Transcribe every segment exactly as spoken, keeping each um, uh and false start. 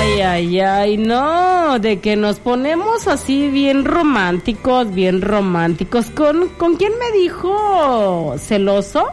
Ay, ay, ay, no, de que nos ponemos así bien románticos, bien románticos. ¿Con, ¿con quién me dijo celoso?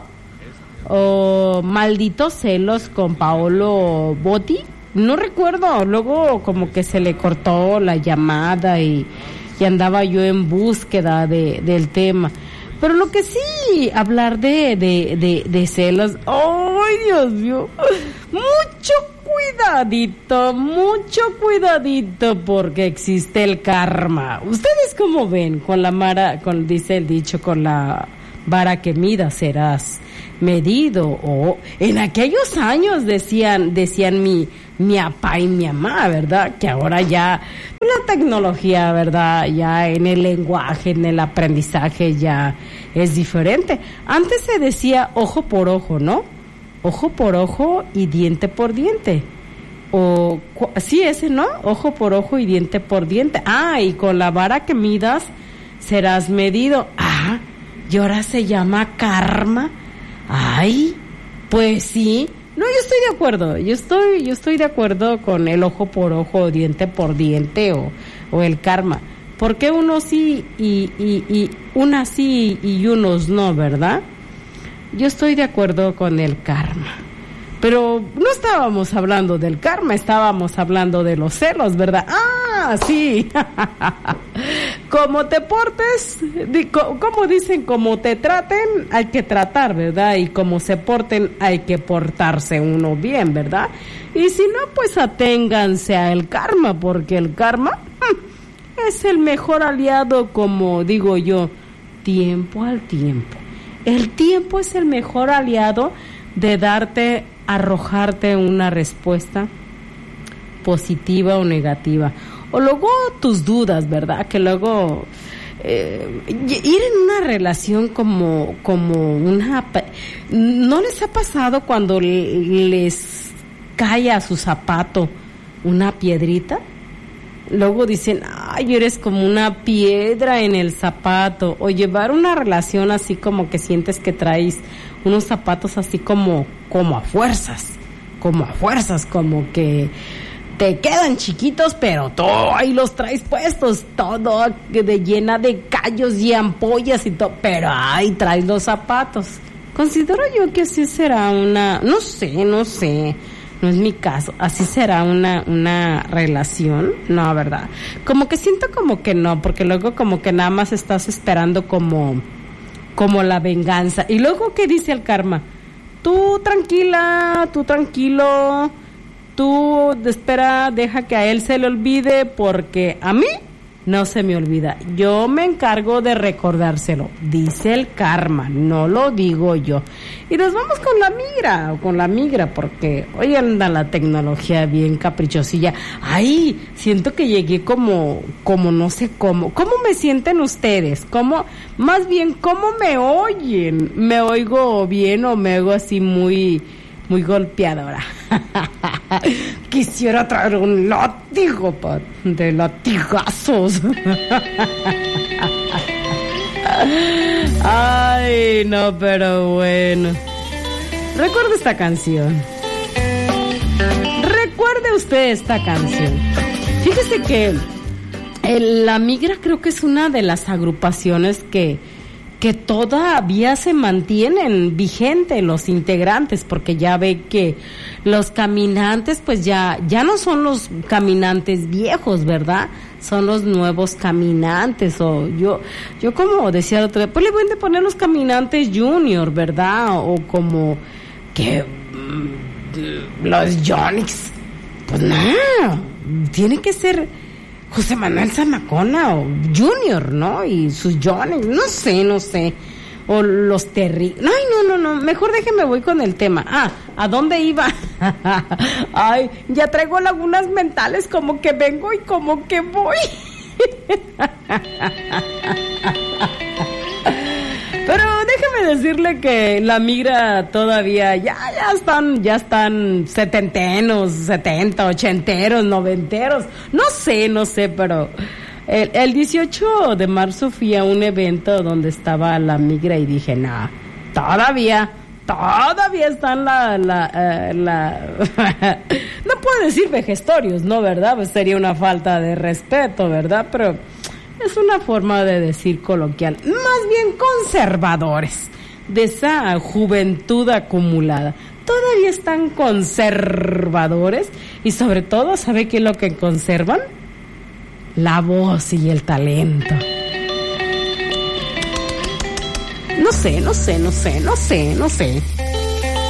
O malditos celos con Paolo Botti. No recuerdo, luego como que se le cortó la llamada y, y andaba yo en búsqueda de, del tema. Pero lo que sí, hablar de, de, de, de celos, ¡ay, Dios mío! Mucho cuidadito, mucho cuidadito, porque existe el karma. ¿Ustedes cómo ven? Con la mara, con, dice el dicho, con la vara que mida serás medido. O en aquellos años decían, decían mi, mi papá y mi mamá, ¿verdad? Que ahora ya la tecnología, ¿verdad? Ya en el lenguaje, en el aprendizaje ya es diferente. Antes se decía ojo por ojo, ¿no? Ojo por ojo y diente por diente. O sí, ese, ¿no? Ojo por ojo y diente por diente. Ah, y con la vara que midas serás medido. Ah, y ahora se llama karma. Ay, pues sí. No, yo estoy de acuerdo. Yo estoy, yo estoy de acuerdo con el ojo por ojo, diente por diente o, o el karma. Porque unos sí y, y, y unas sí y unos no, ¿verdad? Yo estoy de acuerdo con el karma. Pero no estábamos hablando del karma, estábamos hablando de los celos, ¿verdad? Ah, sí. Como te portes, como dicen, como te traten, hay que tratar, ¿verdad? Y como se porten, hay que portarse uno bien, ¿verdad? Y si no, pues aténganse al karma, porque el karma es el mejor aliado, como digo yo, tiempo al tiempo. El tiempo es el mejor aliado de darte, arrojarte una respuesta positiva o negativa. O luego tus dudas, ¿verdad? Que luego eh, ir en una relación como, como una... ¿No les ha pasado cuando les cae a su zapato una piedrita? Luego dicen, ay, eres como una piedra en el zapato. O llevar una relación así como que sientes que traes unos zapatos así como, como a fuerzas, como a fuerzas, como que te quedan chiquitos, pero todo ahí los traes puestos, todo de llena de callos y ampollas y todo, pero ahí traes los zapatos. Considero yo que así será una, no sé, no sé. No es mi caso, así será una una relación, no, ¿verdad? Como que siento como que no, porque luego como que nada más estás esperando como, como la venganza. Y luego, ¿qué dice el karma? Tú tranquila, tú tranquilo, tú espera, deja que a él se le olvide, porque a mí no se me olvida. Yo me encargo de recordárselo, dice el karma, no lo digo yo. Y nos vamos con la migra, o con la migra, porque hoy anda la tecnología bien caprichosilla. Ay, siento que llegué como, como no sé cómo. ¿Cómo me sienten ustedes? ¿Cómo, más bien, cómo me oyen? ¿Me oigo bien o me oigo así muy... muy golpeadora? Quisiera traer un látigo pa, de latigazos. Ay, no, pero bueno. Recuerde esta canción. Recuerde usted esta canción. Fíjese que el, la Migra creo que es una de las agrupaciones que que todavía se mantienen vigentes los integrantes, porque ya ve que los caminantes pues ya ya no son los caminantes viejos, ¿verdad? Son los nuevos caminantes, o yo yo como decía el otro día, pues le voy a poner los caminantes junior, ¿verdad? O como que mm, los Jonix, pues no, tiene que ser José Manuel Zamacona o Junior, ¿no? Y sus Johnny, no sé, no sé. O los Terry. Ay, no, no, no. Mejor déjeme voy con el tema. Ah, ¿a dónde iba? Ay, ya traigo lagunas mentales, como que vengo y como que voy. Pero déjeme decirle que la Migra todavía ya ya están ya están setentenos, setenta, ochenteros, noventeros, no sé, no sé, pero el, el dieciocho de marzo fui a un evento donde estaba la Migra y dije, nah, todavía, todavía están la, la, uh, la no puedo decir vejestorios, ¿no? ¿Verdad? Pues sería una falta de respeto, ¿verdad? Pero es una forma de decir coloquial, más bien conservadores, de esa juventud acumulada. Todavía están conservadores y sobre todo, ¿sabe qué es lo que conservan? La voz y el talento. No sé, no sé, no sé, no sé, no sé.